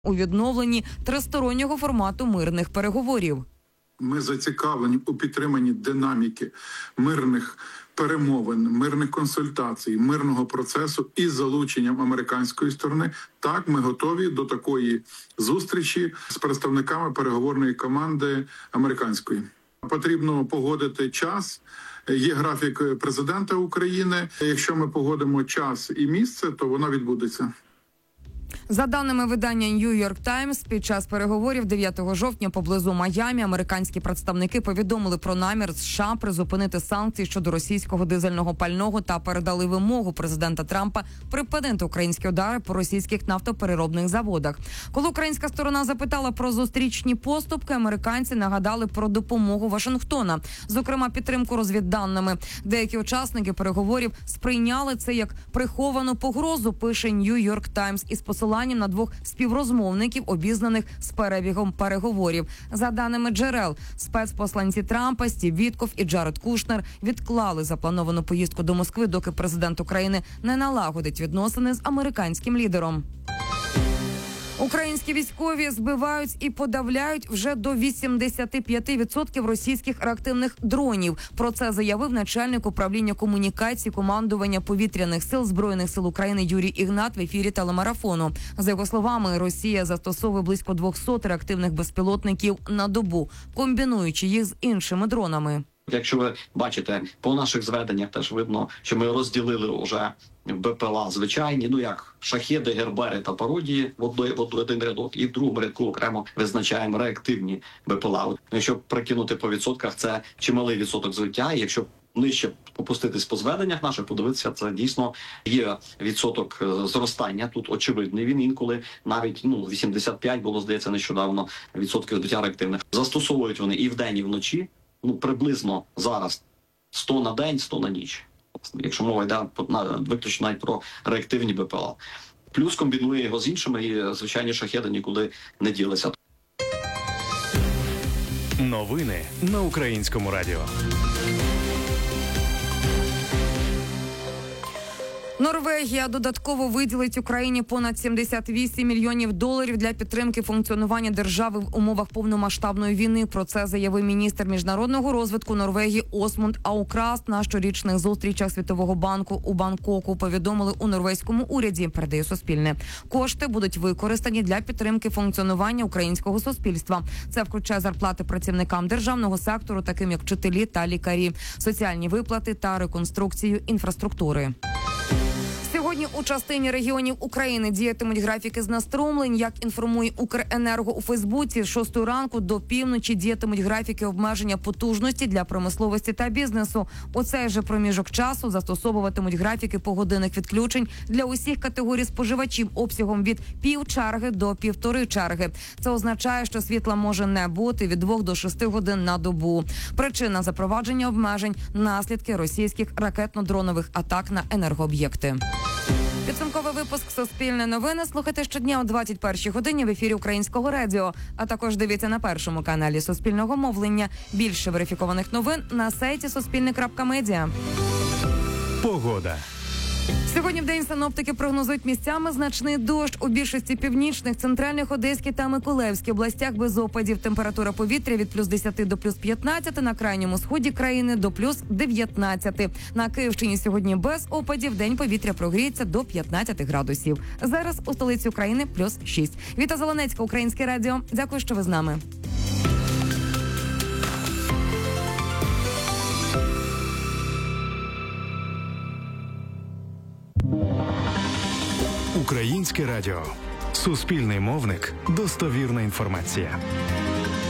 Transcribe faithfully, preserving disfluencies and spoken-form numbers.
у відновленні тристороннього формату мирних переговорів. Ми зацікавлені у підтриманні динаміки мирних перемовин, мирних консультацій, мирного процесу із залученням американської сторони. Так, ми готові до такої зустрічі з представниками переговорної команди американської. Потрібно погодити час. Є графік президента України. Якщо ми погодимо час і місце, то воно відбудеться. За даними видання New York Times, під час переговорів дев'ятого жовтня поблизу Майамі американські представники повідомили про намір США призупинити санкції щодо російського дизельного пального та передали вимогу президента Трампа припинити українські удари по російських нафтопереробних заводах. Коли українська сторона запитала про зустрічні поступки, американці нагадали про допомогу Вашингтона, зокрема підтримку розвідданими. Деякі учасники переговорів сприйняли це як приховану погрозу, пише New York Times із посиланням на двох співрозмовників, обізнаних з перебігом переговорів. За даними джерел, спецпосланці Трампа Стів Віткоф і Джаред Кушнер відклали заплановану поїздку до Москви, доки президент України не налагодить відносини з американським лідером. Українські військові збивають і подавляють вже до вісімдесят п'ять відсотків російських реактивних дронів. Про це заявив начальник управління комунікації командування повітряних сил Збройних сил України Юрій Ігнат в ефірі телемарафону. За його словами, Росія застосовує близько двісті реактивних безпілотників на добу, комбінуючи їх з іншими дронами. Якщо ви бачите, по наших зведеннях теж видно, що ми розділили вже БПЛА звичайні, ну як шахеди, гербери та пародії в один, в один рядок, і в другому рядку окремо визначаємо реактивні БПЛА. Якщо прикинути по відсотках, це чималий відсоток збиття, і якщо нижче опуститись по зведеннях наших, подивитися, це дійсно є відсоток зростання. Тут очевидний він інколи навіть ну вісімдесят п'ять було, здається, нещодавно відсотків збиття реактивних. Застосовують вони і вдень, і вночі. Ну, приблизно зараз сто на день, сто на ніч. Якщо мова йде виключно навіть про реактивні БПЛА. Плюс комбінує його з іншими, і звичайні шахеди нікуди не ділися. Новини на Українському радіо. Норвегія додатково виділить Україні понад сімдесят вісім мільйонів доларів для підтримки функціонування держави в умовах повномасштабної війни. Про це заявив міністр міжнародного розвитку Норвегії Осмунд Аукраст на щорічних зустрічах Світового банку у Бангкоку. Повідомили у норвезькому уряді, передає Суспільне. Кошти будуть використані для підтримки функціонування українського суспільства. Це включає зарплати працівникам державного сектору, таким як вчителі та лікарі, соціальні виплати та реконструкцію інфраструктури. Сьогодні у частині регіонів України діятимуть графіки знеструмлень. Як інформує Укренерго у Фейсбуці, з шостої ранку до півночі діятимуть графіки обмеження потужності для промисловості та бізнесу. У цей же проміжок часу застосовуватимуть графіки погодинних відключень для усіх категорій споживачів обсягом від пів черги до півтори черги. Це означає, що світла може не бути від двох до шести годин на добу. Причина запровадження обмежень – наслідки російських ракетно-дронових атак на енергооб'єкти. Підсумковий випуск «Суспільне новини» слухайте щодня о двадцять першій годині в ефірі Українського радіо. А також дивіться на першому каналі Суспільного мовлення. Більше верифікованих новин на сайті суспільне крапка медіа. Погода. Сьогодні вдень синоптики прогнозують місцями значний дощ. У більшості північних, центральних, Одеській та Миколаївській областях без опадів. Температура повітря від плюс десяти до плюс п'ятнадцяти, на крайньому сході країни до плюс дев'ятнадцяти. На Київщині сьогодні без опадів, день повітря прогріється до п'ятнадцяти градусів. Зараз у столиці України плюс шість. Віта Зеленецька, Українське радіо. Дякую, що ви з нами. Українське радіо. Суспільний мовник. Достовірна інформація.